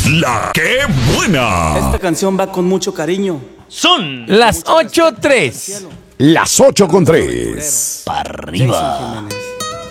La que buena. Esta canción va con mucho cariño. Son Las 8:03. Las 8:03. para arriba. Jiménez.